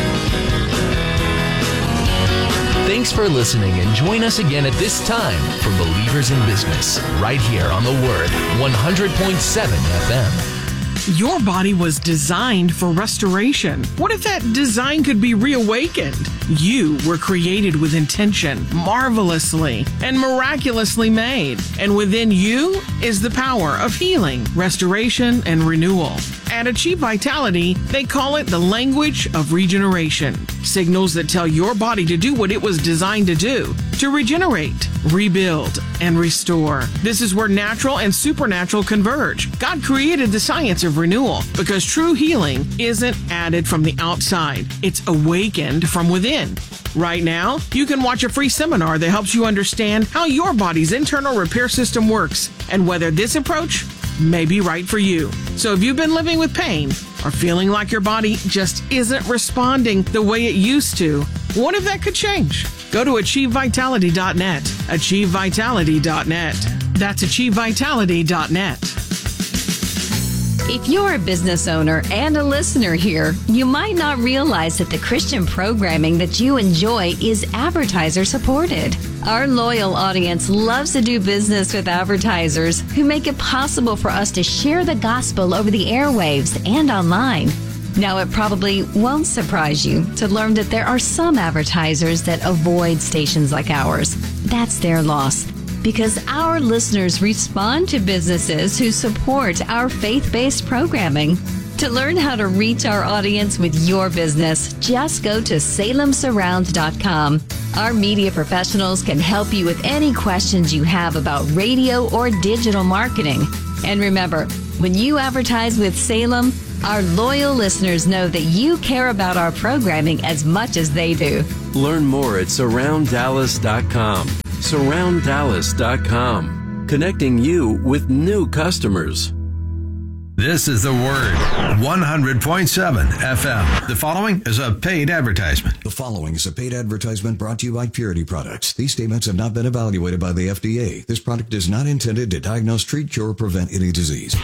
Thanks for listening, and join us again at this time for Believers in Business, right here on The Word, one hundred point seven F M. Your body was designed for restoration. What if that design could be reawakened? You were created with intention, marvelously and miraculously made. And within you is the power of healing, restoration, and renewal. At Achieve Vitality, they call it the language of regeneration. Signals that tell your body to do what it was designed to do, to regenerate, rebuild, and restore. This is where natural and supernatural converge. God created the science of renewal because true healing isn't added from the outside. It's awakened from within. Right now, you can watch a free seminar that helps you understand how your body's internal repair system works and whether this approach may be right for you. So if you've been living with pain or feeling like your body just isn't responding the way it used to, what if that could change? Go to achieve vitality dot net. achieve vitality dot net. That's achieve vitality dot net. If you're a business owner and a listener here, you might not realize that the Christian programming that you enjoy is advertiser supported. Our loyal audience loves to do business with advertisers who make it possible for us to share the gospel over the airwaves and online. Now, it probably won't surprise you to learn that there are some advertisers that avoid stations like ours. That's their loss, because our listeners respond to businesses who support our faith-based programming. To learn how to reach our audience with your business, just go to salem surround dot com. Our media professionals can help you with any questions you have about radio or digital marketing. And remember, when you advertise with Salem, our loyal listeners know that you care about our programming as much as they do. Learn more at surround dallas dot com. surround dallas dot com. Connecting you with new customers. This is The Word, one hundred point seven F M. The following is a paid advertisement. The following is a paid advertisement brought to you by Purity Products. These statements have not been evaluated by the F D A. This product is not intended to diagnose, treat, cure, or prevent any disease.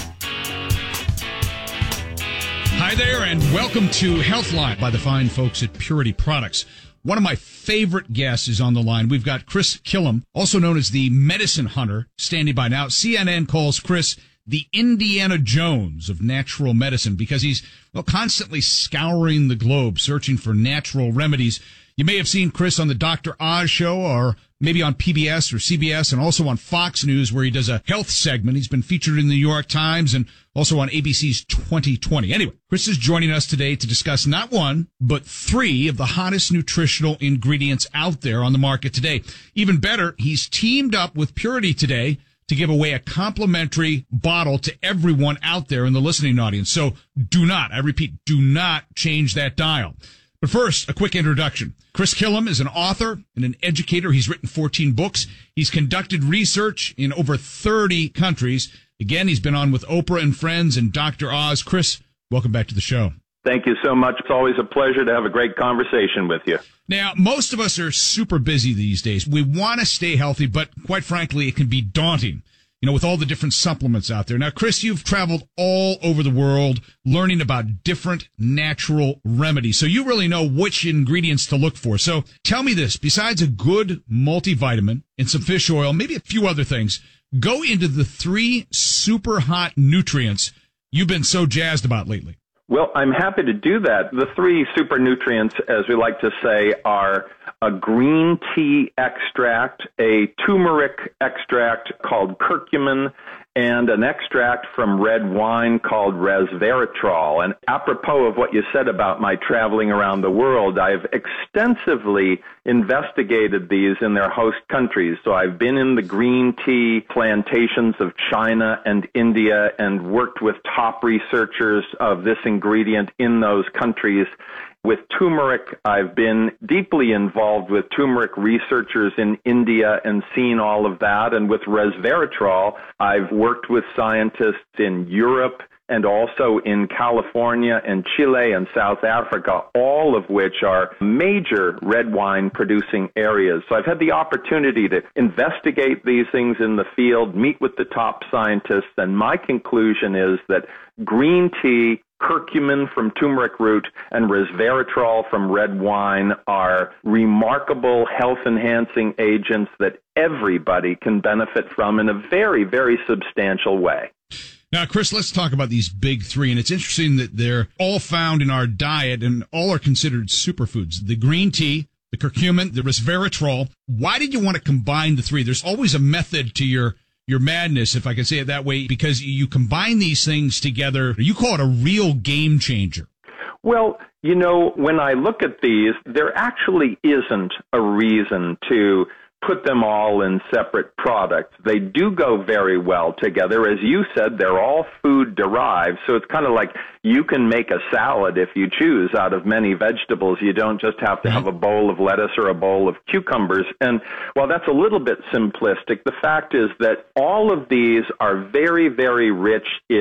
Hi there, and welcome to Healthline by the fine folks at Purity Products. One of my favorite guests is on the line. We've got Chris Killam, also known as the Medicine Hunter, standing by now. C N N calls Chris the Indiana Jones of natural medicine because he's, well, constantly scouring the globe, searching for natural remedies. You may have seen Chris on the Doctor Oz show, or maybe on P B S or C B S, and also on Fox News, where he does a health segment. He's been featured in the New York Times and also on A B C's twenty twenty. Anyway, Chris is joining us today to discuss not one, but three of the hottest nutritional ingredients out there on the market today. Even better, he's teamed up with Purity today to give away a complimentary bottle to everyone out there in the listening audience. So do not, I repeat, do not change that dial. But first, a quick introduction. Chris Killam is an author and an educator. He's written fourteen books. He's conducted research in over thirty countries. Again, he's been on with Oprah and Friends and Doctor Oz. Chris, welcome back to the show. Thank you so much. It's always a pleasure to have a great conversation with you. Now, most of us are super busy these days. We want to stay healthy, but quite frankly, it can be daunting, you know, with all the different supplements out there. Now, Chris, you've traveled all over the world learning about different natural remedies, so you really know which ingredients to look for. So tell me this, besides a good multivitamin and some fish oil, maybe a few other things, go into the three super hot nutrients you've been so jazzed about lately. Well, I'm happy to do that. The three super nutrients, as we like to say, are a green tea extract, a turmeric extract called curcumin, and an extract from red wine called resveratrol. And apropos of what you said about my traveling around the world, I've extensively investigated these in their host countries. So I've been in the green tea plantations of China and India and worked with top researchers of this ingredient in those countries. With turmeric, I've been deeply involved with turmeric researchers in India and seen all of that. And with resveratrol, I've worked with scientists in Europe and also in California and Chile and South Africa, all of which are major red wine producing areas. So I've had the opportunity to investigate these things in the field, meet with the top scientists, and my conclusion is that green tea, curcumin from turmeric root, and resveratrol from red wine are remarkable health-enhancing agents that everybody can benefit from in a very, very substantial way. Now, Chris, let's talk about these big three, and it's interesting that they're all found in our diet and all are considered superfoods. The green tea, the curcumin, the resveratrol. Why did you want to combine the three? There's always a method to your your madness, if I can say it that way, because you combine these things together. You call it a real game changer. Well, you know, when I look at these, there actually isn't a reason to put them all in separate products. They do go very well together. As you said, they're all food derived, so it's kind of like you can make a salad if you choose out of many vegetables. You don't just have to have a bowl of lettuce or a bowl of cucumbers. And while that's a little bit simplistic, the fact is that all of these are very, very rich in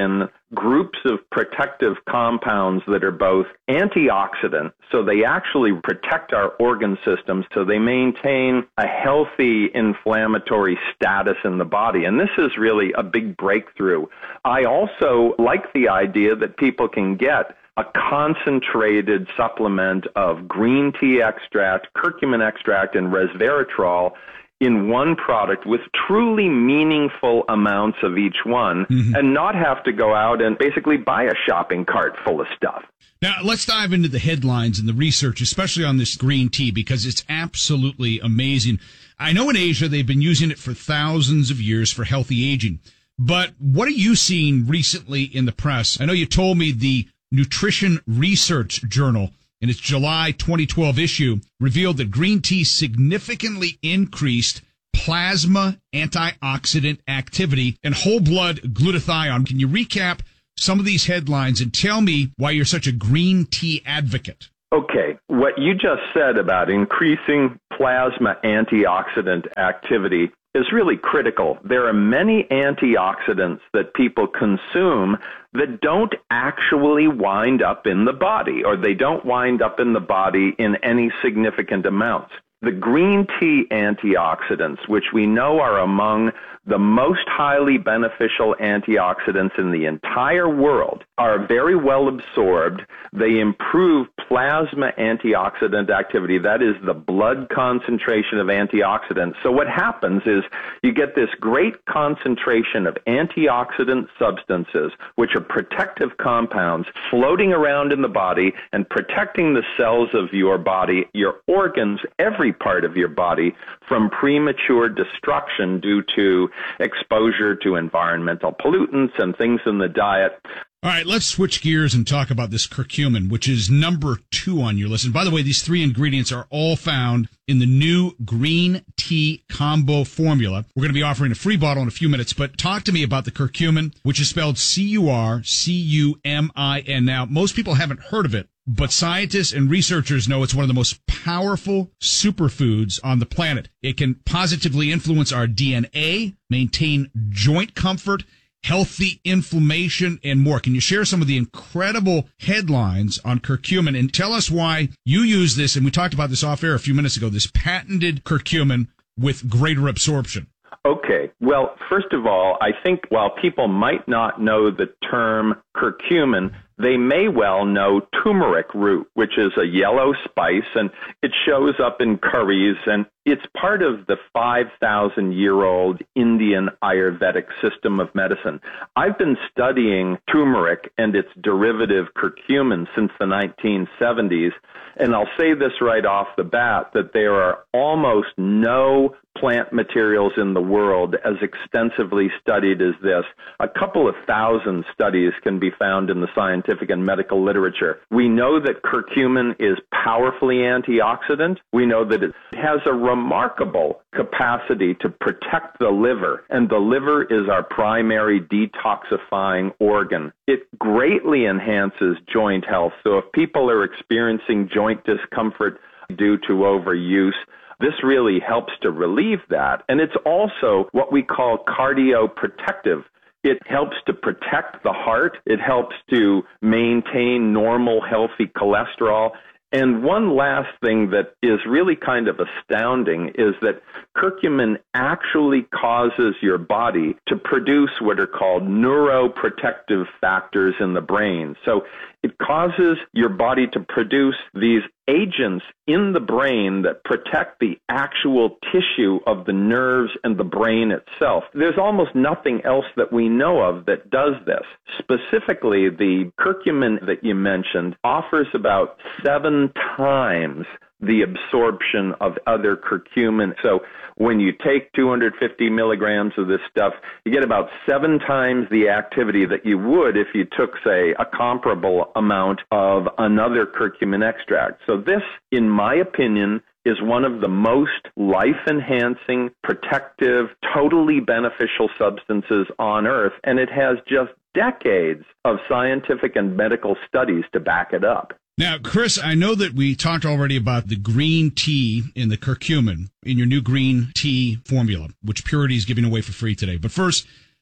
groups of protective compounds that are both antioxidant, so they actually protect our organ systems, so they maintain a healthy inflammatory status in the body. And this is really a big breakthrough. I also like the idea that people can get a concentrated supplement of green tea extract, curcumin extract, and resveratrol in one product with truly meaningful amounts of each one, mm-hmm. and not have to go out and basically buy a shopping cart full of stuff. Now, let's dive into the headlines and the research, especially on this green tea, because it's absolutely amazing. I know in Asia they've been using it for thousands of years for healthy aging. But what are you seeing recently in the press? I know you told me the Nutrition Research Journal, in its July twenty twelve issue, revealed that green tea significantly increased plasma antioxidant activity and whole blood glutathione. Can you recap some of these headlines and tell me why you're such a green tea advocate? Okay, what you just said about increasing plasma antioxidant activity is really critical. There are many antioxidants that people consume that don't actually wind up in the body, or they don't wind up in the body in any significant amounts. The green tea antioxidants, which we know are among the most highly beneficial antioxidants in the entire world, are very well absorbed. They improve plasma antioxidant activity. That is the blood concentration of antioxidants. So what happens is you get this great concentration of antioxidant substances, which are protective compounds, floating around in the body and protecting the cells of your body, your organs, every part of your body, from premature destruction due to exposure to environmental pollutants and things in the diet. All right, let's switch gears and talk about this curcumin, which is number two on your list. And by the way, these three ingredients are all found in the new green tea combo formula. We're going to be offering a free bottle in a few minutes, but talk to me about the curcumin, which is spelled C U R C U M I N. Now, most people haven't heard of it, but scientists and researchers know it's one of the most powerful superfoods on the planet. It can positively influence our D N A, maintain joint comfort, healthy inflammation, and more. Can you share some of the incredible headlines on curcumin and tell us why you use this, and we talked about this off air a few minutes ago, this patented curcumin with greater absorption? Okay. Well, first of all, I think while people might not know the term curcumin, they may well know turmeric root, which is a yellow spice, and it shows up in curries, and it's part of the five thousand year old Indian Ayurvedic system of medicine. I've been studying turmeric and its derivative curcumin since the nineteen seventies, and I'll say this right off the bat, that there are almost no plant materials in the world as extensively studied as this. A couple of thousand studies can be found in the scientific and medical literature. We know that curcumin is powerfully antioxidant. We know that it has a remarkable capacity to protect the liver, and the liver is our primary detoxifying organ. It greatly enhances joint health. So if people are experiencing joint discomfort due to overuse, this really helps to relieve that. And it's also what we call cardioprotective. It helps to protect the heart. It helps to maintain normal, healthy cholesterol. And one last thing that is really kind of astounding is that curcumin actually causes your body to produce what are called neuroprotective factors in the brain. So it causes your body to produce these agents in the brain that protect the actual tissue of the nerves and the brain itself. There's almost nothing else that we know of that does this. Specifically, the curcumin that you mentioned offers about seven times the absorption of other curcumin. So when you take two hundred fifty milligrams of this stuff, you get about seven times the activity that you would if you took, say, a comparable amount of another curcumin extract. So this, in my opinion, is one of the most life-enhancing, protective, totally beneficial substances on Earth, and it has just decades of scientific and medical studies to back it up. Now, Chris, I know that we talked already about the green tea in the curcumin in your new green tea formula, which Purity is giving away for free today. But first,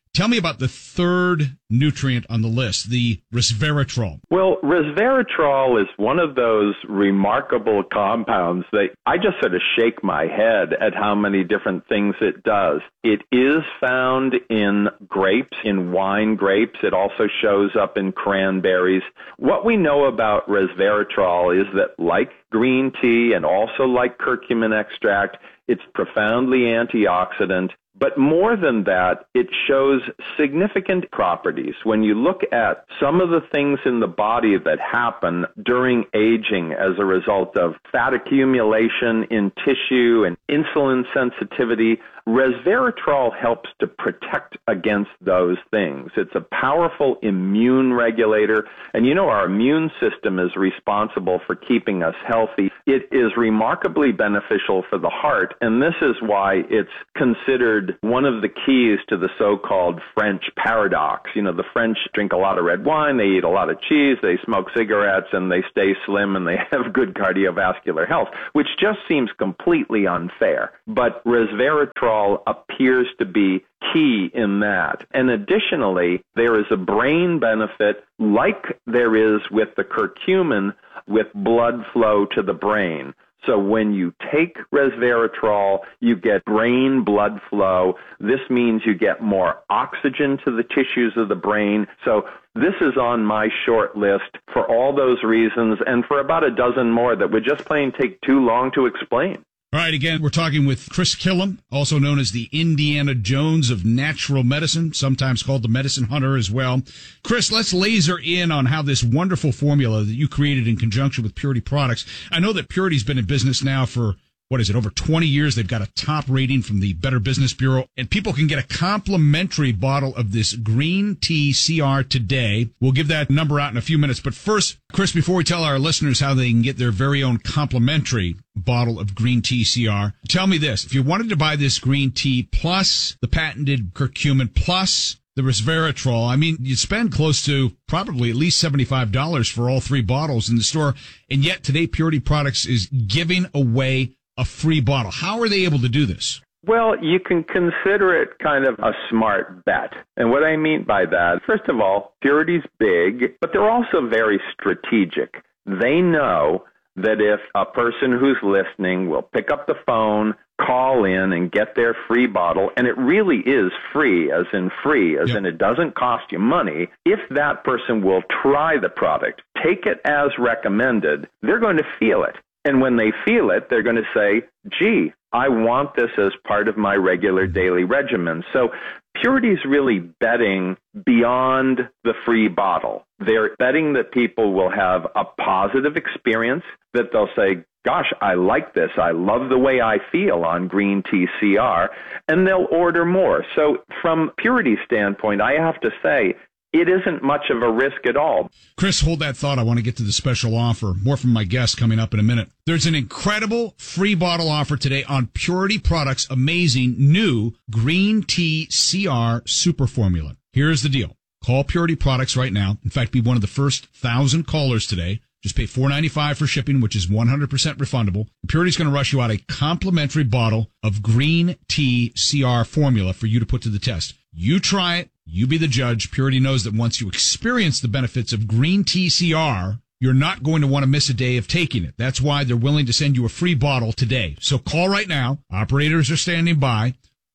Tell me about the third nutrient on the list, the resveratrol. Well, resveratrol is one of those remarkable compounds that I just sort of shake my head at how many different things it does. It is found in grapes, in wine grapes. It also shows up in cranberries. What we know about resveratrol is that, like green tea and also like curcumin extract, it's profoundly antioxidant. But more than that, it shows significant properties. When you look at some of the things in the body that happen during aging as a result of fat accumulation in tissue and insulin sensitivity, resveratrol helps to protect against those things. It's a powerful immune regulator, and you know our immune system is responsible for keeping us healthy. It is remarkably beneficial for the heart, and this is why it's considered one of the keys to the so-called French paradox. You know, the French drink a lot of red wine, they eat a lot of cheese, they smoke cigarettes, and they stay slim, and they have good cardiovascular health, which just seems completely unfair. But resveratrol appears to be key in that. And additionally, there is a brain benefit like there is with the curcumin with blood flow to the brain. So when you take resveratrol, you get brain blood flow. This means you get more oxygen to the tissues of the brain. So this is on my short list for all those reasons and for about a dozen more that would just plain take too long to explain. All right, again, we're talking with Chris Killam, also known as the Indiana Jones of natural medicine, sometimes called the medicine hunter as well. Chris, let's laser in on how this wonderful formula that you created in conjunction with Purity Products. I know that Purity's been in business now for, what is it, over twenty years. They've got a top rating from the Better Business Bureau, and people can get a complimentary bottle of this green tea C R today. We'll give that number out in a few minutes. But first, Chris, before we tell our listeners how they can get their very own complimentary bottle of green tea C R, tell me this. If you wanted to buy this green tea plus the patented curcumin plus the resveratrol, I mean, you'd spend close to probably at least seventy-five dollars for all three bottles in the store. And yet today, Purity Products is giving away a free bottle. How are they able to do this? Well, you can consider it kind of a smart bet. And what I mean by that, first of all, Purity's big, but they're also very strategic. They know that if a person who's listening will pick up the phone, call in, and get their free bottle, and it really is free, as in free, as yep. in it doesn't cost you money, if that person will try the product, take it as recommended, they're going to feel it. And when they feel it, they're going to say, gee, I want this as part of my regular daily regimen. So Purity's really betting beyond the free bottle. They're betting that people will have a positive experience, that they'll say, gosh, I like this. I love the way I feel on green tea C R, and they'll order more. So from Purity's standpoint, I have to say, it isn't much of a risk at all. Chris, hold that thought. I want to get to the special offer. More from my guest coming up in a minute. There's an incredible free bottle offer today on Purity Products' amazing new green tea C R super formula. Here's the deal. Call Purity Products right now. In fact, be one of the first thousand callers today. Just pay four dollars and ninety-five cents for shipping, which is one hundred percent refundable. Purity's going to rush you out a complimentary bottle of green tea C R formula for you to put to the test. You try it. You be the judge. Purity knows that once you experience the benefits of green tea C R, you're not going to want to miss a day of taking it. That's why they're willing to send you a free bottle today. So call right now. Operators are standing by.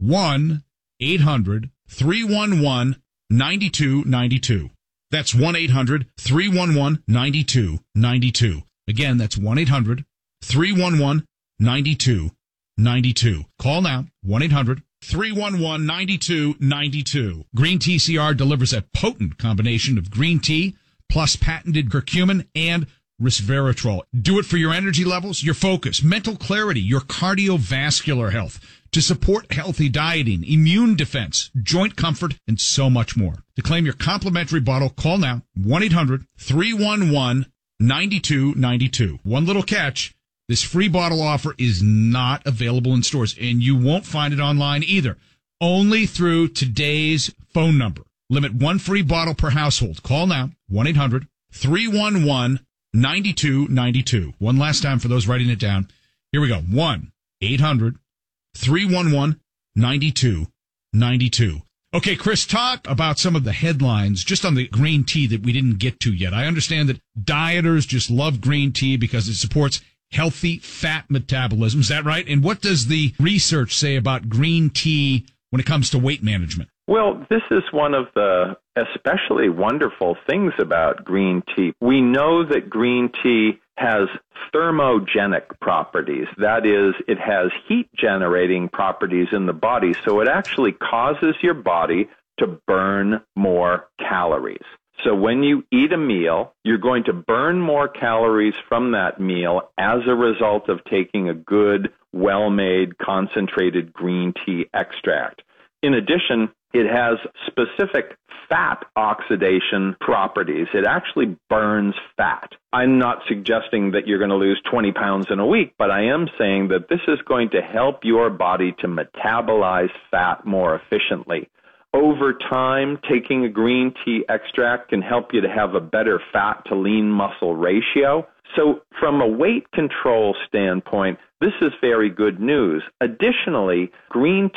one eight hundred three one one nine two nine two. That's one eight hundred three one one nine two nine two. Again, that's one eight hundred three one one nine two nine two. Call now. one eight hundred three one one nine two nine two. Green Tea C R delivers a potent combination of green tea plus patented curcumin and resveratrol. Do it for your energy levels, your focus, mental clarity, your cardiovascular health, to support healthy dieting, immune defense, joint comfort, and so much more. To claim your complimentary bottle, call now, one eight hundred three one one nine two nine two. One little catch. This free bottle offer is not available in stores, and you won't find it online either. Only through today's phone number. Limit one free bottle per household. Call now, one eight hundred three one one nine two nine two. One last time for those writing it down. Here we go. one eight hundred three one one nine two nine two. Okay, Chris, talk about some of the headlines just on the green tea that we didn't get to yet. I understand that dieters just love green tea because it supports healthy fat metabolism. Is that right? And what does the research say about green tea when it comes to weight management? Well, this is one of the especially wonderful things about green tea. We know that green tea has thermogenic properties. That is, it has heat-generating properties in the body, so it actually causes your body to burn more calories. So when you eat a meal, you're going to burn more calories from that meal as a result of taking a good, well-made, concentrated green tea extract. In addition, it has specific fat oxidation properties. It actually burns fat. I'm not suggesting that you're going to lose twenty pounds in a week, but I am saying that this is going to help your body to metabolize fat more efficiently. Over time, taking a green tea extract can help you to have a better fat to lean muscle ratio. So from a weight control standpoint, this is very good news. Additionally, green